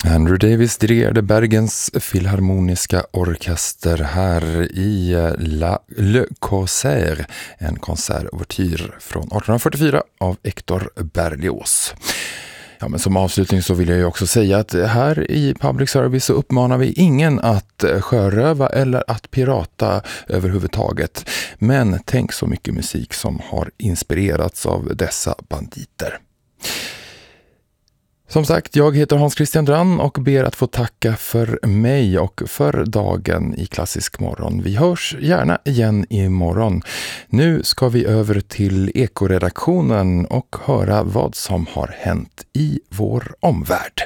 Andrew Davis dirigerade Bergens filharmoniska orkester här i Le Corsaire, en konsertouvertyr från 1844 av Hector Berlioz. Ja, men som avslutning så vill jag ju också säga att här i Public Service så uppmanar vi ingen att sjöröva eller att pirata överhuvudtaget. Men tänk så mycket musik som har inspirerats av dessa banditer. Som sagt, jag heter Hans Christian Drann och ber att få tacka för mig och för dagen i Klassisk morgon. Vi hörs gärna igen imorgon. Nu ska vi över till Ekoredaktionen och höra vad som har hänt i vår omvärld.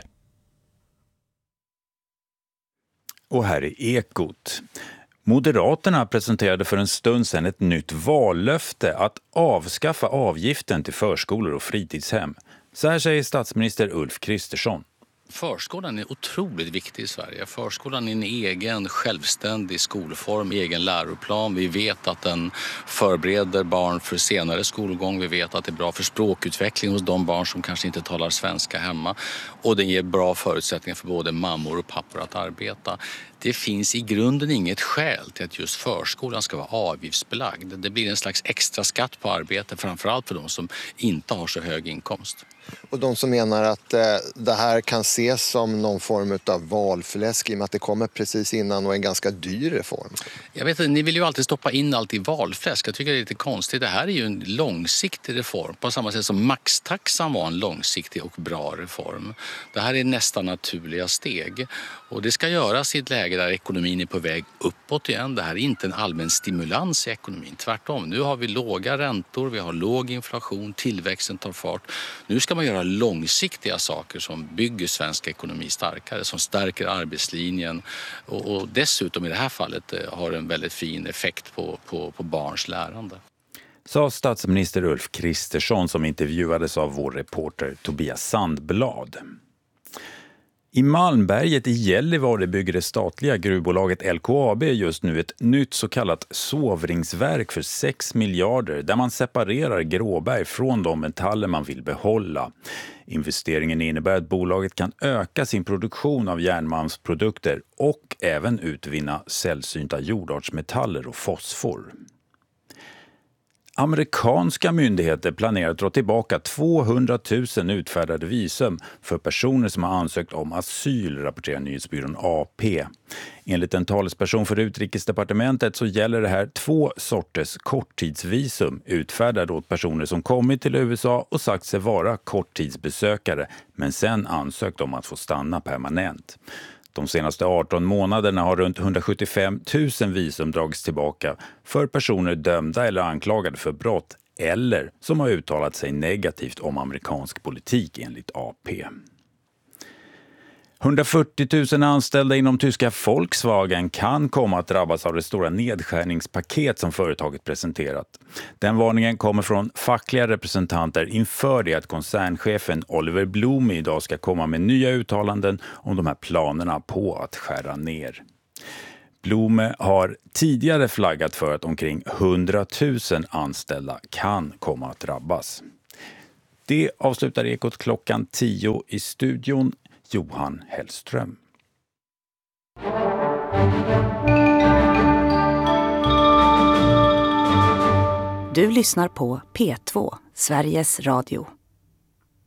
Och här är Ekot. Moderaterna presenterade för en stund sedan ett nytt vallöfte att avskaffa avgiften till förskolor och fritidshem. Så här säger statsminister Ulf Kristersson. Förskolan är otroligt viktig i Sverige. Förskolan är en egen självständig skolform, egen läroplan. Vi vet att den förbereder barn för senare skolgång. Vi vet att det är bra för språkutveckling hos de barn som kanske inte talar svenska hemma. Och den ger bra förutsättningar för både mammor och pappor att arbeta. Det finns i grunden inget skäl till att just förskolan ska vara avgiftsbelagd. Det blir en slags extra skatt på arbete, framförallt för de som inte har så hög inkomst. Och de som menar att det här kan ses som någon form av valfläsk i och med att det kommer precis innan och en ganska dyr reform. Jag vet att ni vill ju alltid stoppa in allt i valfläsk. Jag tycker det är lite konstigt. Det här är ju en långsiktig reform. På samma sätt som maxtaxan var en långsiktig och bra reform. Det här är nästan naturliga steg. Och det ska göras i ett läge där ekonomin är på väg uppåt igen. Det här är inte en allmän stimulans i ekonomin. Tvärtom, nu har vi låga räntor, vi har låg inflation, tillväxten tar fart. Nu ska man göra långsiktiga saker som bygger svensk ekonomi starkare, som stärker arbetslinjen och dessutom i det här fallet har en väldigt fin effekt på barns lärande. Sa statsminister Ulf Kristersson som intervjuades av vår reporter Tobias Sandblad. I Malmberget i Gällivare bygger det statliga gruvbolaget LKAB just nu ett nytt så kallat sovringsverk för 6 miljarder där man separerar gråberg från de metaller man vill behålla. Investeringen innebär att bolaget kan öka sin produktion av järnmalmsprodukter och även utvinna sällsynta jordartsmetaller och fosfor. Amerikanska myndigheter planerar att dra tillbaka 200 000 utfärdade visum för personer som har ansökt om asyl, rapporterar nyhetsbyrån AP. Enligt en talesperson för Utrikesdepartementet så gäller det här 2 sorters korttidsvisum utfärdade åt personer som kommit till USA och sagt sig vara korttidsbesökare men sen ansökt om att få stanna permanent. De senaste 18 månaderna har runt 175 000 visum dragits tillbaka för personer dömda eller anklagade för brott eller som har uttalat sig negativt om amerikansk politik enligt AP. 140 000 anställda inom tyska Volkswagen kan komma att drabbas av det stora nedskärningspaket som företaget presenterat. Den varningen kommer från fackliga representanter inför det att koncernchefen Oliver Blume idag ska komma med nya uttalanden om de här planerna på att skära ner. Blume har tidigare flaggat för att omkring 100 000 anställda kan komma att drabbas. Det avslutar Ekot klockan 10 i studion. Johan Hellström. Du lyssnar på P2, Sveriges Radio.